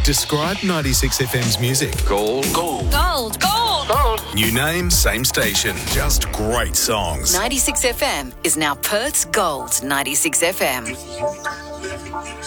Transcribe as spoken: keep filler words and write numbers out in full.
Describe ninety-six F M's music. Gold. Gold. Gold. Gold. Gold. New name, same station. Just great songs. ninety-six F M is now Perth's Gold ninety-six F M.